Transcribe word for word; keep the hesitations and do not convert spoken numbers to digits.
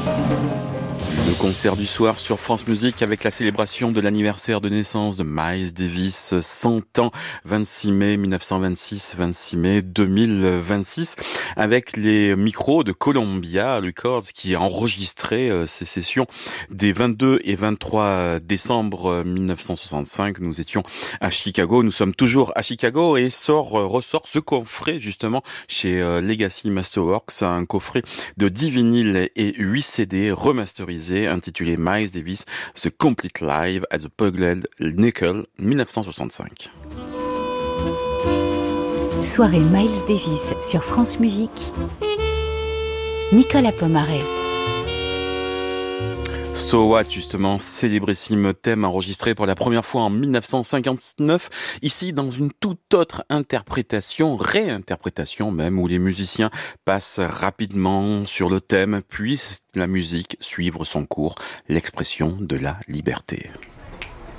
Le concert du soir sur France Musique avec la célébration de l'anniversaire de naissance de Miles Davis, cent ans, vingt-six mai mille neuf cent vingt-six, vingt-six mai deux mille vingt-six, avec les micros de Columbia Records qui a enregistré ces sessions des vingt-deux et vingt-trois décembre mille neuf cent soixante-cinq. Nous étions à Chicago, nous sommes toujours à Chicago et sort, ressort ce coffret justement chez Legacy Masterworks, un coffret de dix vinyles et huit C D remasterisés intitulé Miles Davis, The Complete Live at the Pugled Nickel mille neuf cent soixante-cinq. Soirée Miles Davis sur France Musique. Nicolas Pomaret. So What, justement, célébrissime thème enregistré pour la première fois en mille neuf cent cinquante-neuf, ici dans une toute autre interprétation, réinterprétation même, où les musiciens passent rapidement sur le thème, puis la musique suivre son cours, l'expression de la liberté.